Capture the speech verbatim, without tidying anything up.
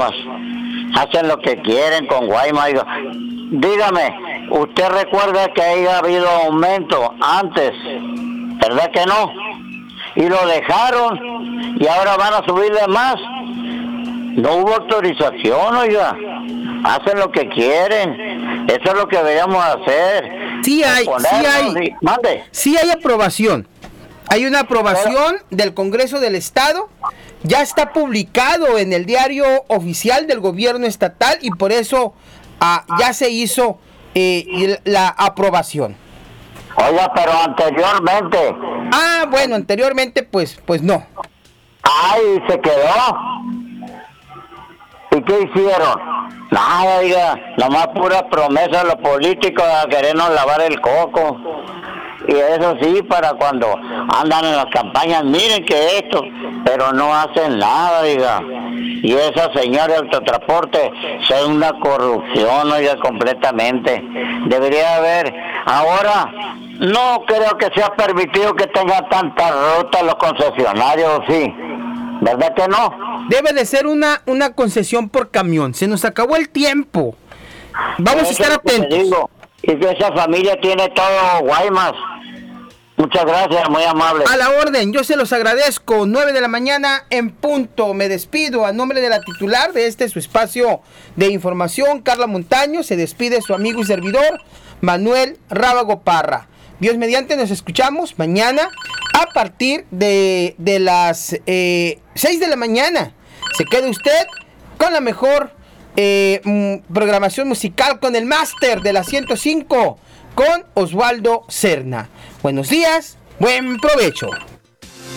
Guaymas. Hacen lo que quieren con Guaymas. Dígame, ¿usted recuerda que haya habido aumento antes? ¿Verdad que no? Y lo dejaron y ahora van a subirle más. No hubo autorización, oiga. Hacen lo que quieren. Eso es lo que deberíamos hacer. Sí hay, sí hay, y... Mande. Sí hay aprobación. Hay una aprobación Pero... del Congreso del Estado. Ya está publicado en el diario oficial del gobierno estatal y por eso ah, ya se hizo eh, la aprobación. Oiga, pero anteriormente. Ah, bueno, anteriormente pues, pues no. Ay, se quedó. ¿Y qué hicieron? Nada, oiga, nomás pura promesa de los políticos a querernos lavar el coco. Y eso sí, para cuando andan en las campañas, miren que esto, pero no hacen nada, oiga. Y esa señora de autotransporte es una corrupción, oiga, completamente. Debería haber, ahora, no creo que sea permitido que tengan tantas rutas los concesionarios, sí. ¿Verdad que no? Debe de ser una, una concesión por camión. Se nos acabó el tiempo. Vamos a estar atentos. Digo, y que esa familia tiene todo Guaymas. Muchas gracias, muy amable. A la orden, yo se los agradezco. nueve de la mañana en punto. Me despido a nombre de la titular de este su espacio de información, Carla Montaño. Se despide su amigo y servidor, Manuel Rábago Parra. Dios mediante, nos escuchamos mañana a partir de, de las eh, seis de la mañana. Se quede usted con la mejor eh, mm, programación musical, con el máster de la ciento cinco, con Osvaldo Serna. Buenos días, buen provecho.